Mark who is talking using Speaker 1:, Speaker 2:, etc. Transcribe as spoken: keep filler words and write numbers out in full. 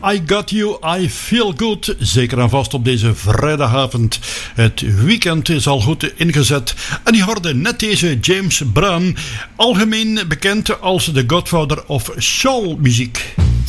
Speaker 1: I Got You, I Feel Good. Zeker en vast op deze vrijdagavond. Het weekend is al goed ingezet. En je hoorde net deze James Brown, algemeen bekend als de Godfather of soul muziek.